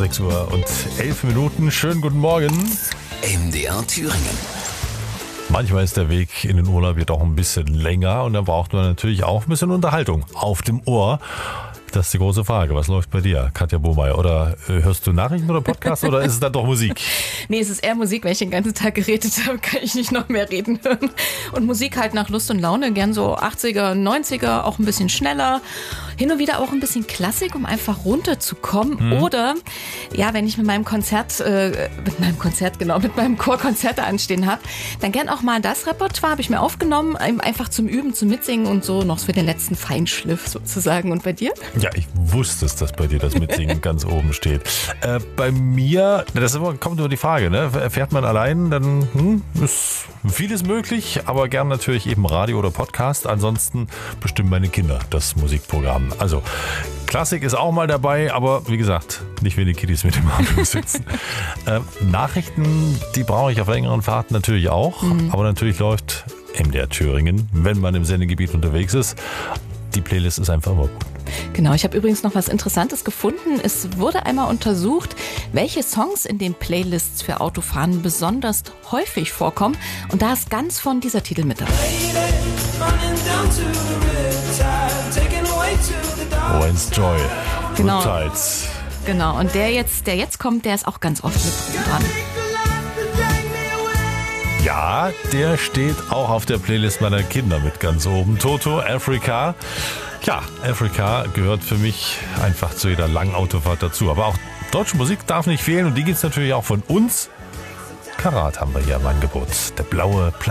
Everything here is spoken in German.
6:11 Uhr. Schönen guten Morgen. MDR Thüringen. Manchmal ist der Weg in den Urlaub ja doch ein bisschen länger und dann braucht man natürlich auch ein bisschen Unterhaltung auf dem Ohr. Das ist die große Frage. Was läuft bei dir, Katja Bohmeier? Oder hörst du Nachrichten oder Podcasts oder ist es dann doch Musik? Nee, es ist eher Musik. Wenn ich den ganzen Tag geredet habe, kann ich nicht noch mehr reden hören. Und Musik halt nach Lust und Laune. Gern so 80er, 90er, auch ein bisschen schneller. Hin und wieder auch ein bisschen Klassik, um einfach runterzukommen. Oder, ja, wenn ich mit meinem Chor Konzerte anstehen habe, dann gern auch mal das Repertoire habe ich mir aufgenommen, einfach zum Üben, zum Mitsingen und so noch für den letzten Feinschliff sozusagen. Und bei dir? Ja, ich wusste es, dass bei dir das Mitsingen ganz oben steht. Bei mir, kommt über die Frage, ne? Fährt man allein, dann ist vieles möglich, aber gern natürlich eben Radio oder Podcast. Ansonsten bestimmen meine Kinder das Musikprogramm. Also Klassik ist auch mal dabei, aber wie gesagt, nicht wenn die Kiddies mit dem Auto sitzen. Nachrichten, die brauche ich auf längeren Fahrten natürlich auch, aber natürlich läuft MDR Thüringen, wenn man im Sendegebiet unterwegs ist. Die Playlist ist einfach immer gut. Genau, ich habe übrigens noch was Interessantes gefunden. Es wurde einmal untersucht, welche Songs in den Playlists für Autofahren besonders häufig vorkommen. Und da ist ganz von dieser Titel mit dabei. Wayne's Joy, Genau. Riptides. Genau, und der jetzt kommt, der ist auch ganz oft mit dran. Ja, der steht auch auf der Playlist meiner Kinder mit ganz oben. Toto, Africa. Ja, Africa gehört für mich einfach zu jeder langen Autofahrt dazu. Aber auch deutsche Musik darf nicht fehlen und die gibt's natürlich auch von uns. Karat haben wir hier im Angebot. Der blaue Platz.